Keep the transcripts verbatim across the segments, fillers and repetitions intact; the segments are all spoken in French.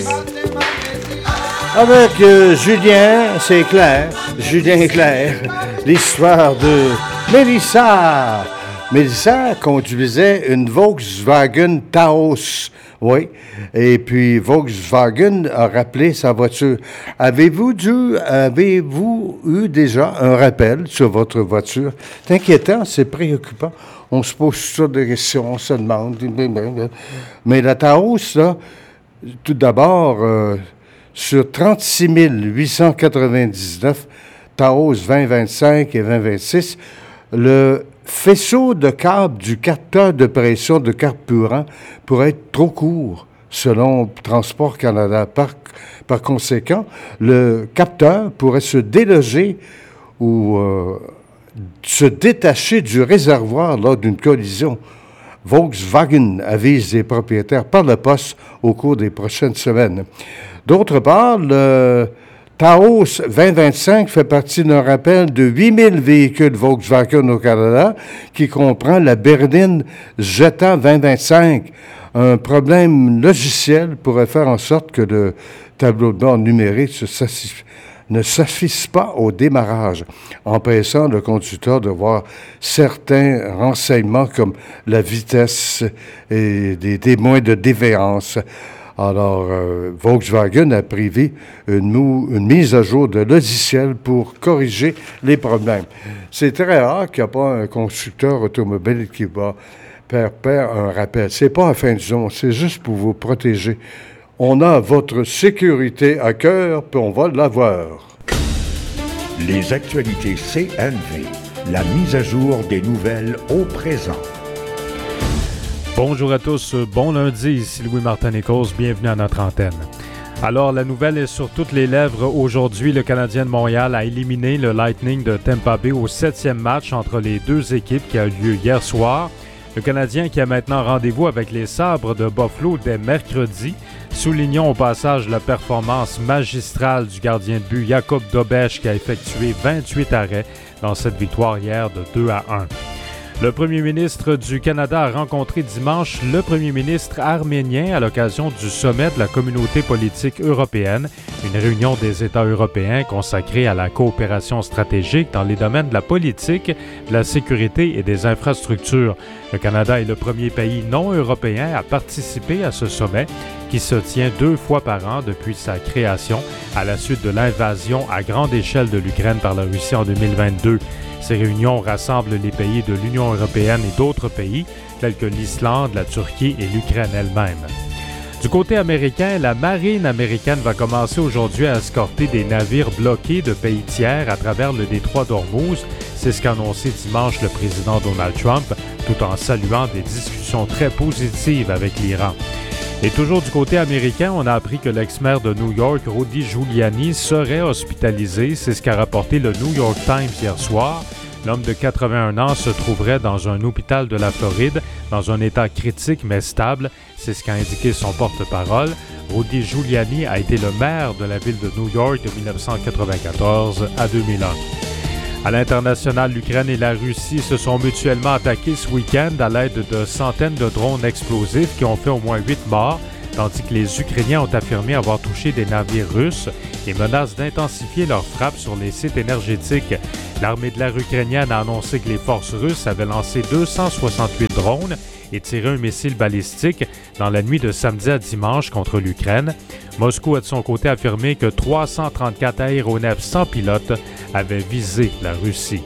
Avec euh, Julien, c'est clair, Julien Clerc, l'histoire de Mélissa. Mélissa conduisait une Volkswagen Taos, oui, et puis Volkswagen a rappelé sa voiture. Avez-vous dû, avez-vous eu déjà un rappel sur votre voiture? C'est inquiétant, c'est préoccupant. On se pose toutes des questions, on se demande. Mais la Taos, là, tout d'abord, euh, sur trente-six mille huit cent quatre-vingt-dix-neuf, Taos vingt vingt-cinq et vingt vingt-six, le faisceau de câble du capteur de pression de carburant pourrait être trop court, selon Transport Canada. Par, par conséquent, le capteur pourrait se déloger ou euh, se détacher du réservoir lors d'une collision. Volkswagen avise les propriétaires par la poste au cours des prochaines semaines. D'autre part, le Taos vingt vingt-cinq fait partie d'un rappel de huit mille véhicules Volkswagen au Canada, qui comprend la berline Jetta vingt vingt-cinq. Un problème logiciel pourrait faire en sorte que le tableau de bord numérique se satisfait ne s'affiche pas au démarrage, empêchant le conducteur de voir certains renseignements comme la vitesse et des témoins de déviance. Alors, euh, Volkswagen a prévu une, mou- une mise à jour de logiciel pour corriger les problèmes. C'est très rare qu'il n'y a pas un constructeur automobile qui va faire, faire un rappel. C'est pas un fin de zone, c'est juste pour vous protéger. On a votre sécurité à cœur, puis on va l'avoir. Les actualités C N V, la mise à jour des nouvelles au présent. Bonjour à tous, bon lundi, ici Louis-Martin Nichols, bienvenue à notre antenne. Alors, la nouvelle est sur toutes les lèvres. Aujourd'hui, le Canadien de Montréal a éliminé le Lightning de Tampa Bay au septième match entre les deux équipes qui a eu lieu hier soir. Le Canadien qui a maintenant rendez-vous avec les Sabres de Buffalo dès mercredi. Soulignons au passage la performance magistrale du gardien de but Jakub Dobeš qui a effectué vingt-huit arrêts dans cette victoire hier de deux à un. Le premier ministre du Canada a rencontré dimanche le premier ministre arménien à l'occasion du sommet de la communauté politique européenne, une réunion des États européens consacrée à la coopération stratégique dans les domaines de la politique, de la sécurité et des infrastructures. Le Canada est le premier pays non européen à participer à ce sommet qui se tient deux fois par an depuis sa création à la suite de l'invasion à grande échelle de l'Ukraine par la Russie en deux mille vingt-deux. Ces réunions rassemblent les pays de l'Union européenne et d'autres pays, tels que l'Islande, la Turquie et l'Ukraine elle-même. Du côté américain, la marine américaine va commencer aujourd'hui à escorter des navires bloqués de pays tiers à travers le détroit d'Ormuz. C'est ce qu'a annoncé dimanche le président Donald Trump, tout en saluant des discussions très positives avec l'Iran. Et toujours du côté américain, on a appris que l'ex-maire de New York, Rudy Giuliani, serait hospitalisé. C'est ce qu'a rapporté le New York Times hier soir. L'homme de quatre-vingt-un ans se trouverait dans un hôpital de la Floride, dans un état critique mais stable. C'est ce qu'a indiqué son porte-parole. Rudy Giuliani a été le maire de la ville de New York de dix-neuf cent quatre-vingt-quatorze à deux mille un. À l'international, l'Ukraine et la Russie se sont mutuellement attaqués ce week-end à l'aide de centaines de drones explosifs qui ont fait au moins huit morts, tandis que les Ukrainiens ont affirmé avoir touché des navires russes et menacent d'intensifier leurs frappes sur les sites énergétiques. L'armée de l'air ukrainienne a annoncé que les forces russes avaient lancé deux cent soixante-huit drones et tiré un missile balistique dans la nuit de samedi à dimanche contre l'Ukraine. Moscou a de son côté affirmé que trois cent trente-quatre aéronefs sans pilote avaient visé la Russie.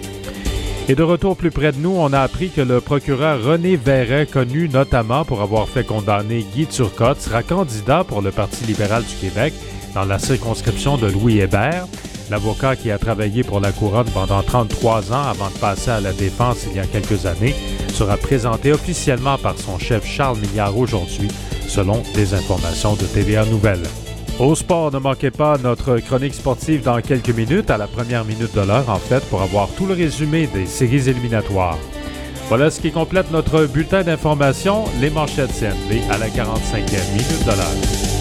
Et de retour plus près de nous, on a appris que le procureur René Verret, connu notamment pour avoir fait condamner Guy Turcotte, sera candidat pour le Parti libéral du Québec dans la circonscription de Louis Hébert. L'avocat qui a travaillé pour la Couronne pendant trente-trois ans avant de passer à la défense il y a quelques années sera présenté officiellement par son chef Charles Milliard aujourd'hui, selon des informations de T V A Nouvelles. Au sport, ne manquez pas notre chronique sportive dans quelques minutes, à la première minute de l'heure en fait, pour avoir tout le résumé des séries éliminatoires. Voilà ce qui complète notre bulletin d'information, les manchettes C N V à la quarante-cinquième minute de l'heure.